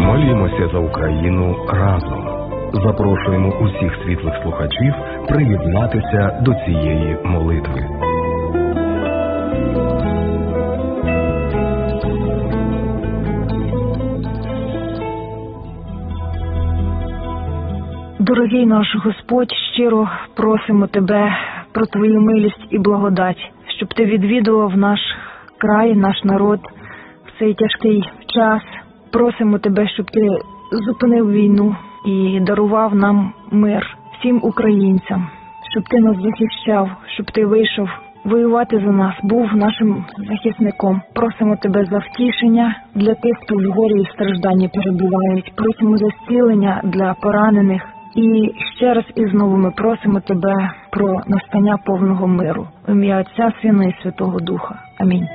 Молімося за Україну разом. Запрошуємо усіх світлих слухачів приєднатися до цієї молитви. Дорогий наш Господь, щиро просимо Тебе про Твою милість і благодать, щоб Ти відвідував наш край, наш народ в цей тяжкий час. Просимо Тебе, щоб Ти зупинив війну і дарував нам мир всім українцям, щоб Ти нас захищав, щоб Ти вийшов воювати за нас, був нашим захисником. Просимо Тебе за втішення для тих, хто в горі і стражданні перебувають. Просимо за зцілення для поранених. І ще раз і знову ми просимо Тебе про настання повного миру. В ім'я Отця, Сина і Святого Духа. Амінь.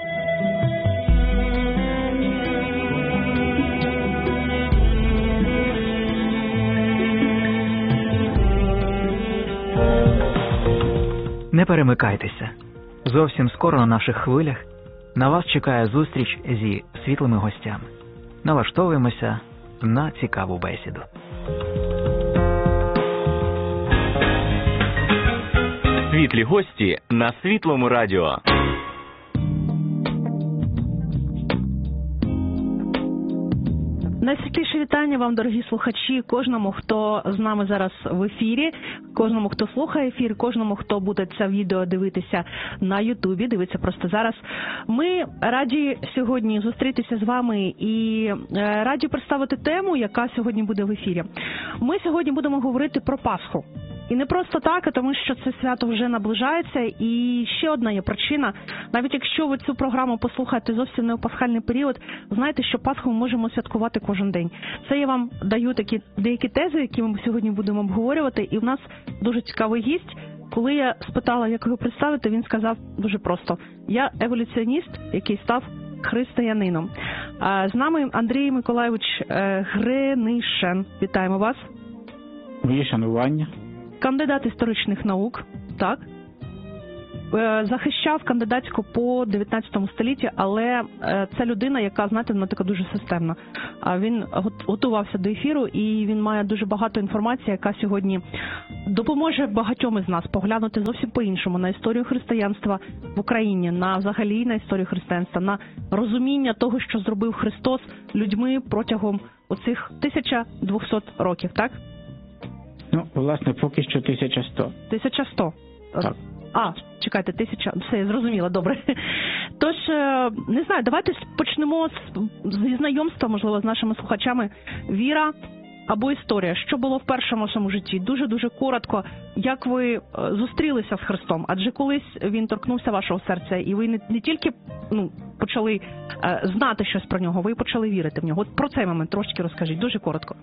Не перемикайтеся. Зовсім скоро на наших хвилях на вас чекає зустріч зі світлими гостями. Налаштовуємося на цікаву бесіду. Світлі гості на Світлому радіо. Найсвітліше вітання вам, дорогі слухачі, кожному, хто з нами зараз в ефірі, кожному, хто слухає ефір, кожному, хто буде це відео дивитися на Ютубі, дивиться просто зараз. Ми раді сьогодні зустрітися з вами і раді представити тему, яка сьогодні буде в ефірі. Ми сьогодні будемо говорити про Пасху. І не просто так, а тому що це свято вже наближається. І ще одна є причина. Навіть якщо ви цю програму послухаєте зовсім не у пасхальний період, знаєте, що Пасху ми можемо святкувати кожен день. Це я вам даю такі деякі тези, які ми сьогодні будемо обговорювати. І в нас дуже цікавий гість. Коли я спитала, як його представити, він сказав дуже просто. Я еволюціоніст, який став християнином. З нами Андрій Миколайович Гринишин. Вітаємо вас. Мої шанування. Кандидат історичних наук, так. Захищав кандидатську по 19 столітті, але це людина, яка, знаєте, вона така дуже системна. Він готувався до ефіру, і він має дуже багато інформації, яка сьогодні допоможе багатьом із нас поглянути зовсім по-іншому на історію християнства в Україні, на взагалі на історію християнства, на розуміння того, що зробив Христос людьми протягом оцих 1200 років, так? Ну, власне, поки що 1100. 1100? Так. Чекайте, 1000. Все, я зрозуміла, добре. Тож, не знаю, давайте почнемо зі знайомства, можливо, з нашими слухачами. Віра або історія. Що було в першому вашому житті? Дуже-дуже коротко. Як ви зустрілися з Христом? Адже колись він торкнувся вашого серця, і ви не тільки почали знати щось про нього, ви почали вірити в нього. От про цей момент трошки розкажіть, дуже коротко.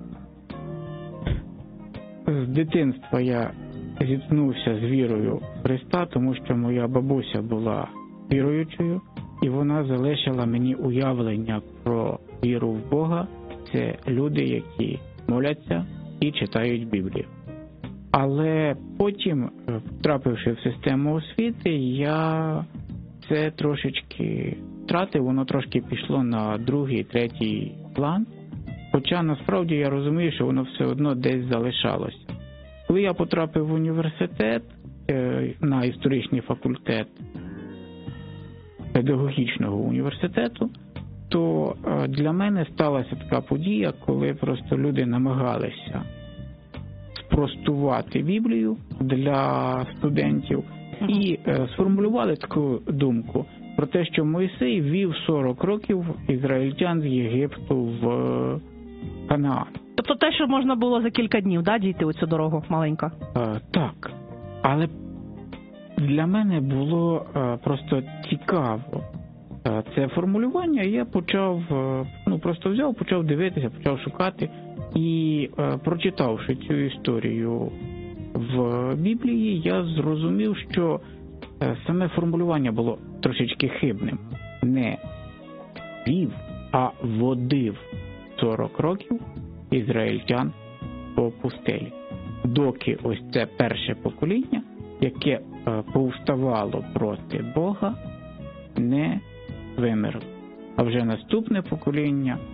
З дитинства я зіткнувся з вірою в Христа, тому що моя бабуся була віруючою, і вона залишила мені уявлення про віру в Бога. Це люди, які моляться і читають Біблію. Але потім, потрапивши в систему освіти, я це трошечки втратив, воно трошки пішло на другий, третій план. Хоча насправді я розумію, що воно все одно десь залишалося. Коли я потрапив в університет, на історичний факультет педагогічного університету, то для мене сталася така подія, коли просто люди намагалися спростувати Біблію для студентів і сформулювали таку думку про те, що Мойсей вів 40 років ізраїльтян з Єгипту в Канаан. Тобто те, що можна було за кілька днів, дійти оцю дорогу маленько? Так. Але для мене було просто цікаво це формулювання. Я почав, почав дивитися, почав шукати. І прочитавши цю історію в Біблії, я зрозумів, що саме формулювання було трошечки хибним. Не вів, а водив 40 років ізраїльтян по пустелі. Доки ось це перше покоління, яке повставало проти Бога, не вимерло. А вже наступне покоління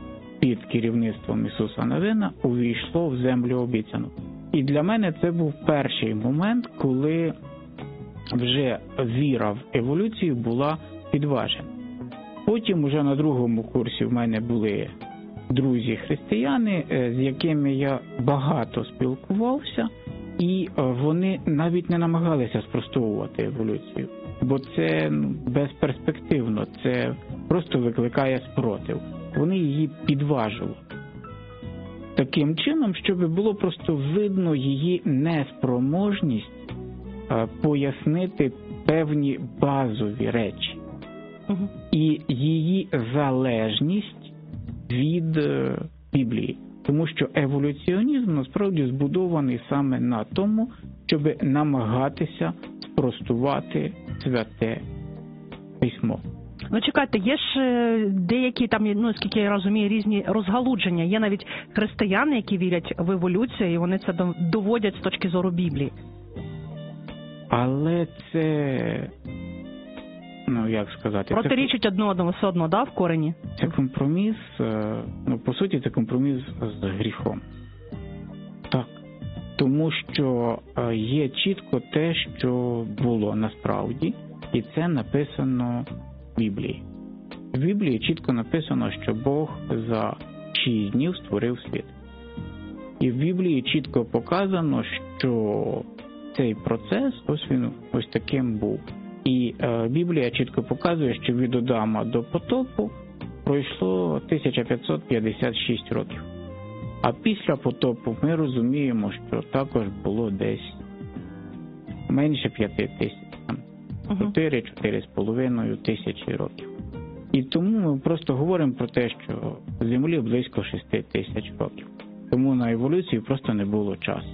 під керівництвом Ісуса Навина увійшло в землю обіцяну. І для мене це був перший момент, коли вже віра в еволюцію була підважена. Потім уже на другому курсі в мене були друзі-християни, з якими я багато спілкувався, і вони навіть не намагалися спростовувати еволюцію, бо це безперспективно, це просто викликає спротив. Вони її підважували. Таким чином, щоб було просто видно її неспроможність пояснити певні базові речі. І її залежність від Біблії. Тому що еволюціонізм насправді збудований саме на тому, щоб намагатися спростувати святе письмо. Ну, чекайте, є ж деякі там, скільки я розумію, різні розгалудження. Є навіть християни, які вірять в еволюцію, і вони це доводять з точки зору Біблії. Але це, як сказати... Протирічить одне одному все одно, да, в корені? Це компроміс, по суті, це компроміс з гріхом. Так. Тому що є чітко те, що було насправді, і це написано в Біблії. В Біблії чітко написано, що Бог за 6 днів створив світ. І в Біблії чітко показано, що цей процес, ось таким був. І Біблія чітко показує, що від Адама до потопу пройшло 1556 років. А після потопу ми розуміємо, що також було десь менше 5 тисяч, 4-4,5 тисячі років. І тому ми просто говоримо про те, що Землі близько 6 тисяч років. Тому на еволюцію просто не було часу.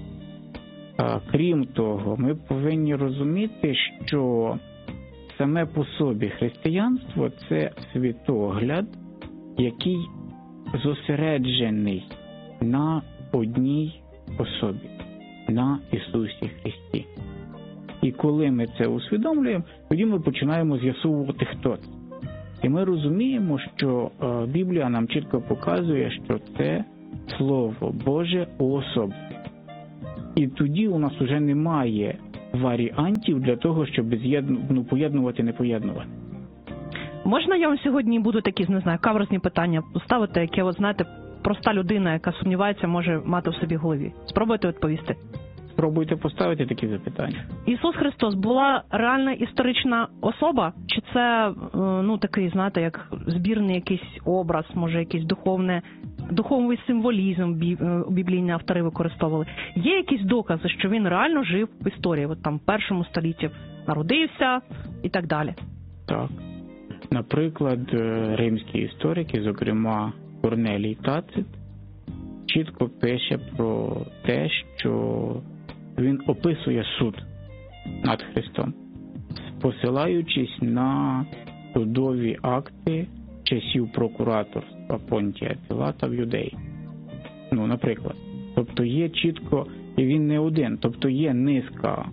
Крім того, ми повинні розуміти, що саме по собі християнство – це світогляд, який зосереджений на одній особі, на Ісусі Христі. І коли ми це усвідомлюємо, тоді ми починаємо з'ясовувати, хто це. І ми розуміємо, що Біблія нам чітко показує, що це Слово Боже уособлює. І тоді у нас вже немає варіантів для того, щоб поєднувати, не поєднувати. Можна я вам сьогодні буду такі, каверзні питання поставити, яке, проста людина, яка сумнівається, може мати в собі в голові? Спробуйте відповісти. Спробуйте поставити такі запитання. Ісус Христос була реальна історична особа? Чи це, такий, як збірний якийсь образ, може якийсь духовний символізм біблійні автори використовували? Є якісь докази, що він реально жив в історії, в першому столітті народився і так далі? Так. Наприклад, римські історики, зокрема Корнелій Тацит, чітко пише про те, що він описує суд над Христом, посилаючись на судові акти часів прокураторства Понтія Пілата в Юдеї. Наприклад. Тобто є чітко, і він не один, тобто є низка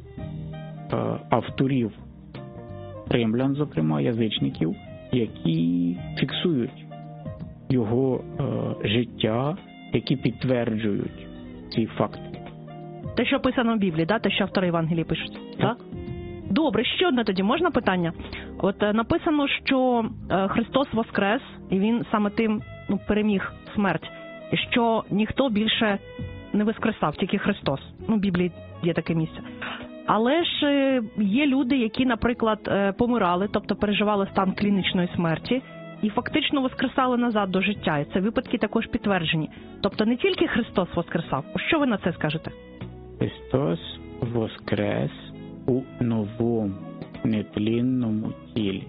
авторів, римлян, зокрема, язичників, які фіксують його життя, які підтверджують ці факти. Те, що описано в Біблії, те, що автори Євангелії пишуть, так? Добре, ще одне тоді, можна питання? Написано, що Христос воскрес, і Він саме тим переміг смерть, і що ніхто більше не воскресав, тільки Христос. В Біблії є таке місце. Але ж є люди, які, наприклад, помирали, тобто переживали стан клінічної смерті, і фактично воскресали назад до життя. І це випадки також підтверджені. Тобто не тільки Христос воскресав. Що ви на це скажете? Христос воскрес у новому, нетлінному тілі.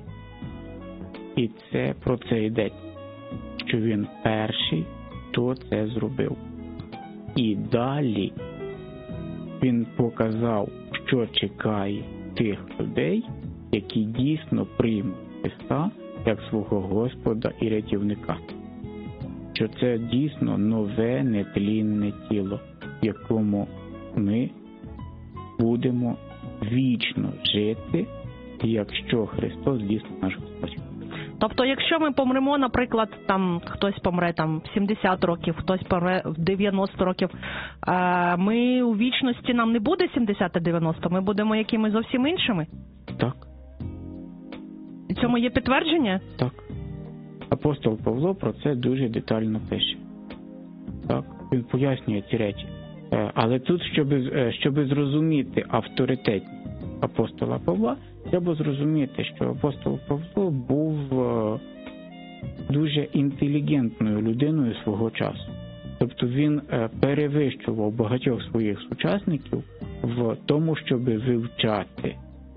І це про це йдеться, що Він перший, хто це зробив. І далі Він показав, що чекає тих людей, які дійсно приймуть Христа як свого Господа і рятівника. Що це дійсно нове нетлінне тіло, в якому ми будемо вічно жити, якщо Христос дійсно наш Господь. Тобто, якщо ми помремо, наприклад, там хтось помре там 70 років, хтось помре в 90 років, ми у вічності, нам не буде 70-90, ми будемо якимись зовсім іншими? Так. І цьому є підтвердження? Так. Апостол Павло про це дуже детально пише. Так, він пояснює ці речі. Але тут, щоб зрозуміти авторитетність апостола Павла, треба зрозуміти, що апостол Павло був дуже інтелігентною людиною свого часу. Тобто він перевищував багатьох своїх сучасників в тому, щоб вивчати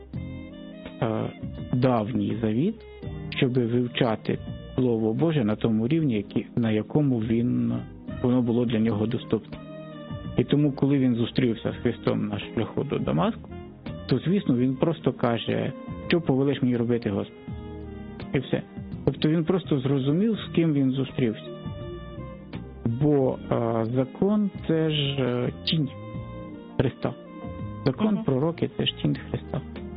давній завіт, щоб вивчати Слово Боже на тому рівні, на якому воно було для нього доступне. І тому, коли він зустрівся з Христом на шляху до Дамаску, то, звісно, він просто каже, що повелиш мені робити, Господи? І все. Тобто він просто зрозумів, з ким він зустрівся. Бо закон – це ж тінь Христа. Закон, пророки – це ж тінь Христа.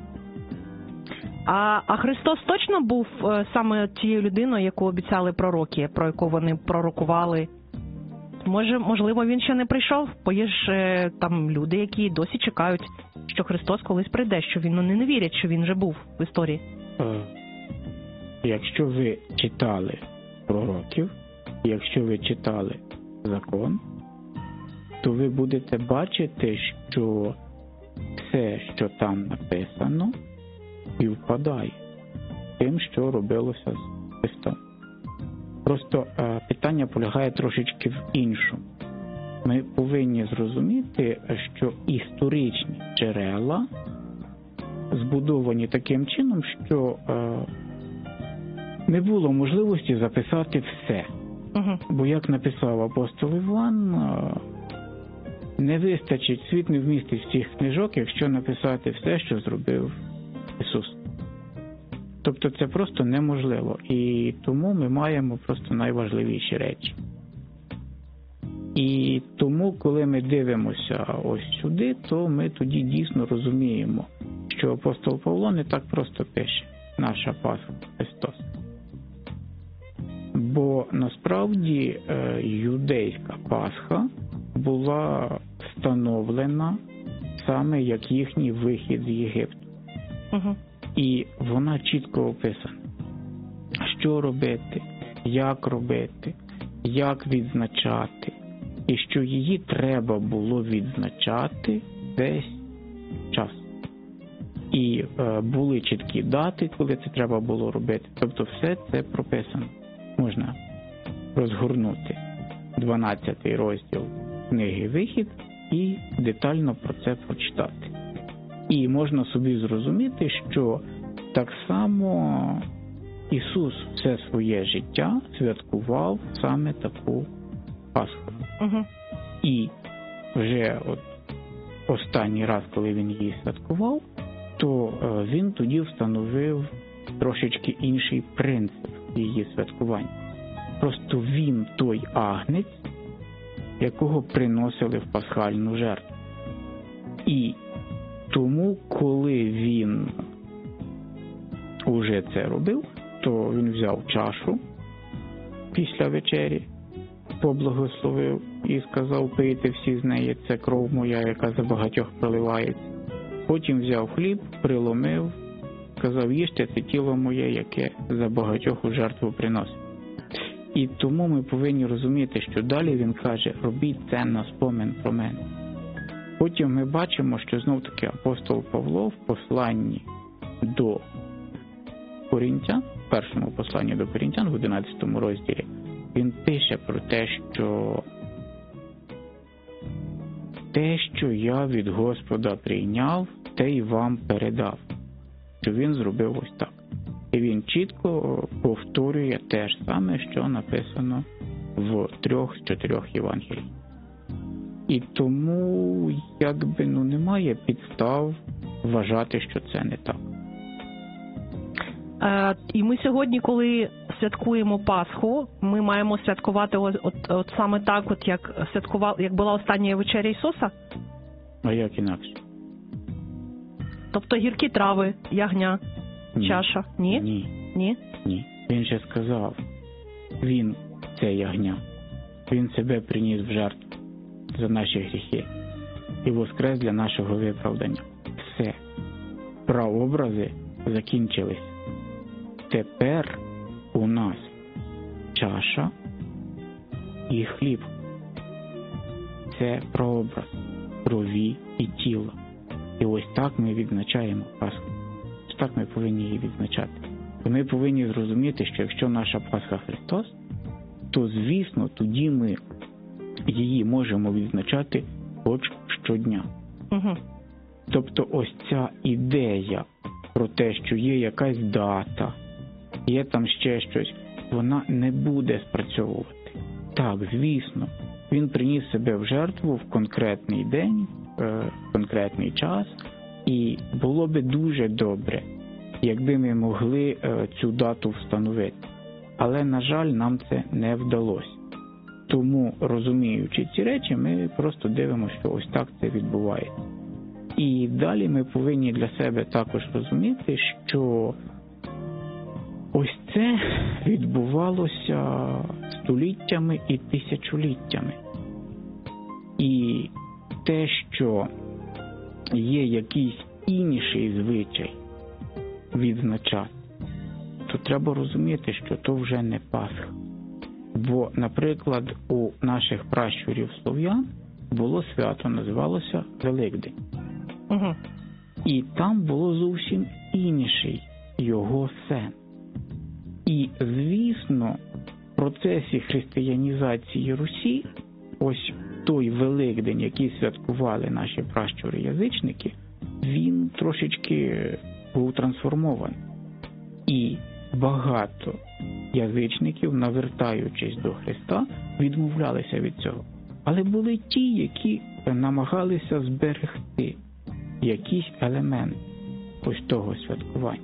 А Христос точно був саме тією людиною, яку обіцяли пророки, про яку вони пророкували? Можливо, він ще не прийшов, бо є ж там люди, які досі чекають, що Христос колись прийде, що вони не вірять, що він вже був в історії. Якщо ви читали пророків, якщо ви читали закон, то ви будете бачити, що все, що там написано, співпадає з тим, що робилося з Христом. Просто питання полягає трошечки в іншому. Ми повинні зрозуміти, що історичні джерела збудовані таким чином, що не було можливості записати все. Бо, як написав апостол Іван, не вистачить, світ не вмістить всіх книжок, якщо написати все, що зробив Ісус. Тобто це просто неможливо. І тому ми маємо просто найважливіші речі. І тому, коли ми дивимося ось сюди, то ми тоді дійсно розуміємо, що апостол Павло не так просто пише «Наша Пасха Христос». Бо насправді юдейська Пасха була встановлена саме як їхній вихід з Єгипту. І вона чітко описана. Що робити, як відзначати. І що її треба було відзначати весь час. І були чіткі дати, коли це треба було робити. Тобто все це прописано. Можна розгорнути 12-й розділ книги «Вихід» і детально про це прочитати. І можна собі зрозуміти, що так само Ісус все своє життя святкував саме таку Пасху. І вже останній раз, коли він її святкував, то він тоді встановив трошечки інший принцип її святкування. Просто він той агнець, якого приносили в пасхальну жертву. І тому, коли він уже це робив, то він взяв чашу після вечері, поблагословив і сказав: пийте всі з неї, це кров моя, яка за багатьох проливається. Потім взяв хліб, приломив, сказав: їжте, це тіло моє, яке за багатьох у жертву приносить. І тому ми повинні розуміти, що далі він каже: робіть це на спомин про мене. Потім ми бачимо, що знов-таки апостол Павло в посланні до Коринтян, в першому посланні до Коринтян, в 11 розділі, він пише про те, що я від Господа прийняв, те й вам передав. Що він зробив ось так. І він чітко повторює те ж саме, що написано в 3 з 4 Євангелій. І тому, немає підстав вважати, що це не так. І ми сьогодні, коли святкуємо Пасху, ми маємо святкувати от саме так, як була остання вечеря Ісуса? А як інакше? Тобто гіркі трави, ягня, чаша? Ні? Ні. Він же сказав, він, це ягня, він себе приніс в жертву за наші гріхи і воскрес для нашого виправдання. Все. Прообрази закінчились. Тепер у нас чаша і хліб. Це прообраз крові і тіла. І ось так ми відзначаємо Пасху. Ось так ми повинні її відзначати. І ми повинні зрозуміти, що якщо наша Пасха Христос, то, звісно, тоді ми її можемо відзначати хоч щодня. Угу. Тобто ось ця ідея про те, що є якась дата, є там ще щось, вона не буде спрацьовувати. Так, звісно, він приніс себе в жертву в конкретний день, в конкретний час, і було би дуже добре, якби ми могли цю дату встановити. Але, на жаль, нам це не вдалося. Тому, розуміючи ці речі, ми просто дивимося, що ось так це відбувається. І далі ми повинні для себе також розуміти, що ось це відбувалося століттями і тисячоліттями. І те, що є якийсь інший звичай відзначати, то треба розуміти, що то вже не Пасха. Бо, наприклад, у наших пращурів слов'ян було свято, називалося Великдень. Угу. І там було зовсім інший його сенс. І, звісно, в процесі християнізації Русі, ось той Великдень, який святкували наші пращури-язичники, він трошечки був трансформований. І багато язичників, навертаючись до Христа, відмовлялися від цього. Але були ті, які намагалися зберегти якийсь елемент ось того святкування.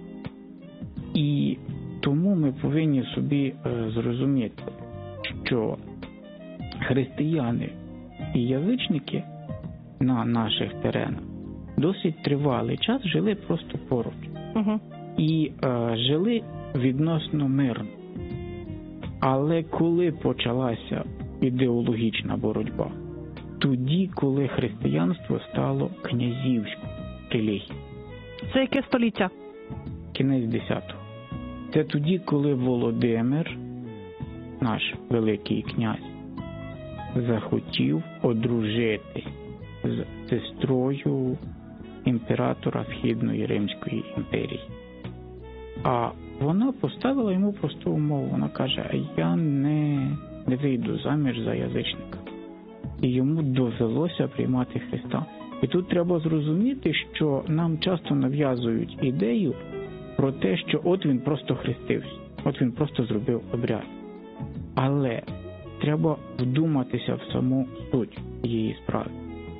І тому ми повинні собі зрозуміти, що християни і язичники на наших теренах досить тривалий час жили просто поруч. Угу. І жили відносно мирно. Але коли почалася ідеологічна боротьба, тоді, коли християнство стало князівською релігією. Це яке століття? Кінець 10-го. Це тоді, коли Володимир, наш великий князь, захотів одружитись з сестрою імператора Східної Римської імперії. А вона поставила йому просту умову. Вона каже, я не вийду заміж за язичника. І йому довелося приймати Христа. І тут треба зрозуміти, що нам часто нав'язують ідею про те, що от він просто хрестився, от він просто зробив обряд. Але треба вдуматися в саму суть її справи.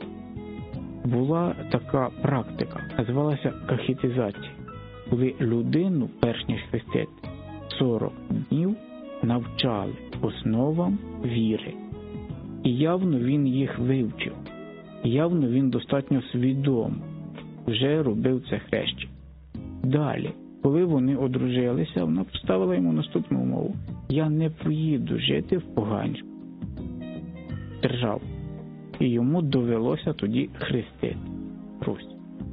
Була така практика, називалася кахетизація, коли людину, перш ніж хрестити, 40 днів навчали основам віри. І явно він їх вивчив. Явно він достатньо свідомо вже робив це хрещення. Далі, коли вони одружилися, вона поставила йому наступну умову. Я не поїду жити в поганську державу. І йому довелося тоді хрестити Русь.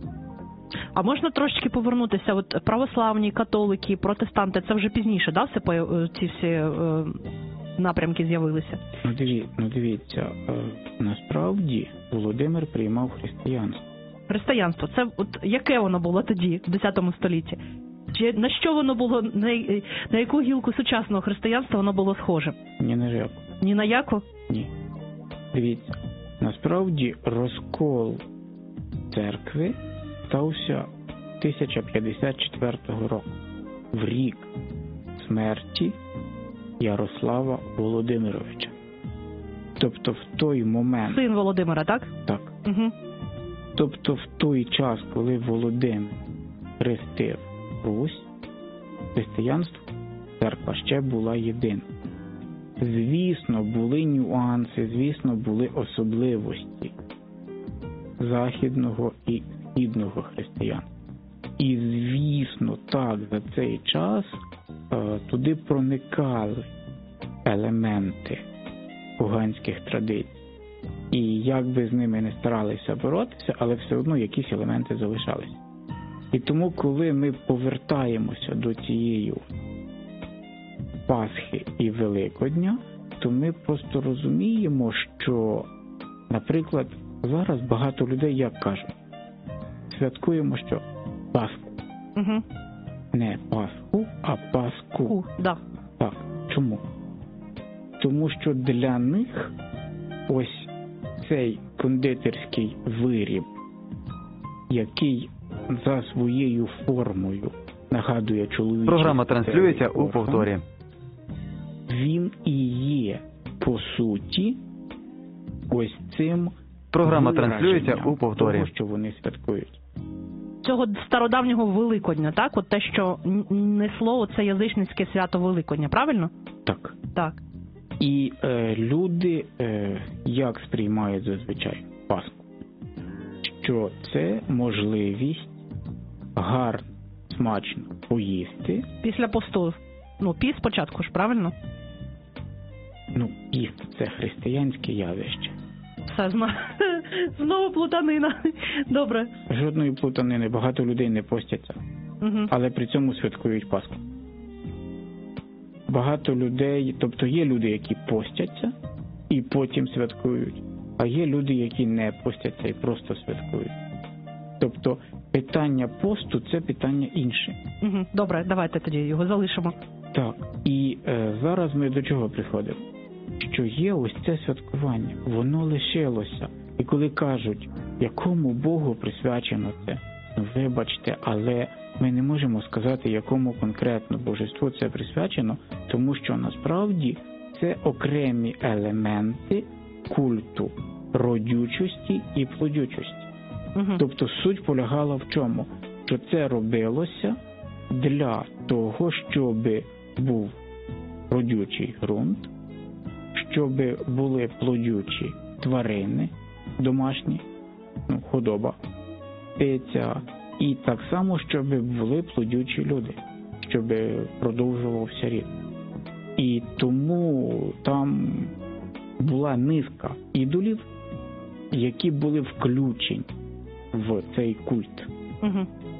А можна трошечки повернутися? От православні, католики, протестанти, це вже пізніше, да? Ці всі напрямки з'явилися? Ну дивіться, насправді Володимир приймав християнство. Християнство, це от яке воно було тоді, в 10 столітті? Чи на що воно було, на яку гілку сучасного християнства воно було схоже? Ні на яку. Ні на яку? Ні. Дивіться, насправді розкол церкви стався 1054 року, в рік смерті Ярослава Володимировича. Тобто в той момент... Син Володимира, так? Так. Угу. Тобто в той час, коли Володимир хрестив Русь, християнство, церква ще була єдина. Звісно, були нюанси, звісно, були особливості західного і східного християнства. І, звісно, так, за цей час туди проникали елементи поганських традицій. І як би з ними не старалися боротися, але все одно якісь елементи залишалися. І тому, коли ми повертаємося до цієї Пасхи і Великодня, то ми просто розуміємо, що, наприклад, зараз багато людей як кажуть, святкуємо що? Пасху. Угу. Не Пасху, а Пасху. Да. Так. Чому? Тому що для них ось цей кондитерський виріб, який за своєю формою нагадує чоловічий... Програма транслюється у повторі. Він і є, по суті, ось цим Програма вираженням транслюється у повторі. того, що вони святкують. Цього стародавнього Великодня, так? От те, що несло це язичницьке свято Великодня, правильно? Так. Так. І люди як сприймають зазвичай Пасху? Що це можливість гарно, смачно поїсти. Після посту. Ну, піст спочатку ж, правильно? Ну, піст – це християнське явище. Все, знову плутанина. Добре. Жодної плутанини, багато людей не постяться, Угу. але при цьому святкують Пасху. Багато людей, тобто є люди, які постяться і потім святкують, а є люди, які не постяться і просто святкують. Тобто питання посту – це питання інше. Угу. Добре, давайте тоді його залишимо. Так, і зараз ми до чого приходимо? Що є ось це святкування, воно лишилося. І коли кажуть, якому Богу присвячено це, ну, вибачте, але ми не можемо сказати, якому конкретно божеству це присвячено, тому що насправді це окремі елементи культу родючості і плодючості. Угу. Тобто суть полягала в чому? Що це робилося для того, щоб був родючий ґрунт, щоб були плодючі тварини домашні, ну, худоба, птиця, і так само, щоб були плодючі люди, щоб продовжувався рід. І тому там була низка ідолів, які були включені в цей культ. Угу.